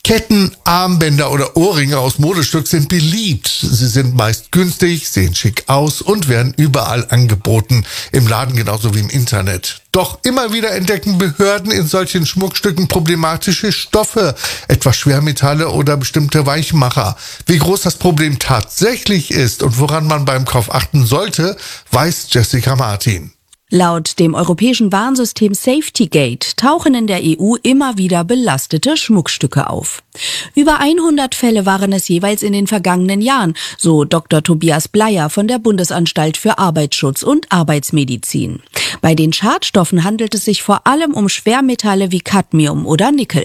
Ketten, Armbänder oder Ohrringe aus Modestück sind beliebt. Sie sind meist günstig, sehen schick aus und werden überall angeboten. Im Laden genauso wie im Internet. Doch immer wieder entdecken Behörden in solchen Schmuckstücken problematische Stoffe, etwa Schwermetalle oder bestimmte Weichmacher. Wie groß das Problem tatsächlich ist und woran man beim Kauf achten sollte, weiß Jessica Martin. Laut dem europäischen Warnsystem SafetyGate tauchen in der EU immer wieder belastete Schmuckstücke auf. Über 100 Fälle waren es jeweils in den vergangenen Jahren, so Dr. Tobias Bleier von der Bundesanstalt für Arbeitsschutz und Arbeitsmedizin. Bei den Schadstoffen handelt es sich vor allem um Schwermetalle wie Cadmium oder Nickel.